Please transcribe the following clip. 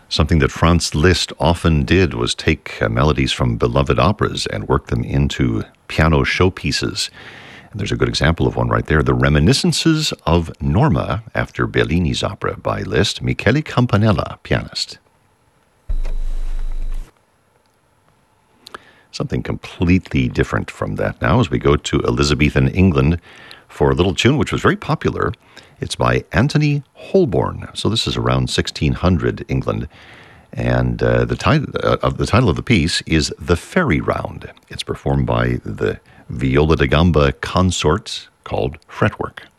Something that Franz Liszt often did was take melodies from beloved operas and work them into piano showpieces. And there's a good example of one right there, The Reminiscences of Norma, after Bellini's opera by Liszt, Michele Campanella, pianist. Something completely different from that now as we go to Elizabethan England for a little tune which was very popular. It's by Anthony Holborn. So this is around 1600 England. And the title of the piece is The Fairy Round. It's performed by the Viola da Gamba Consorts called Fretwork.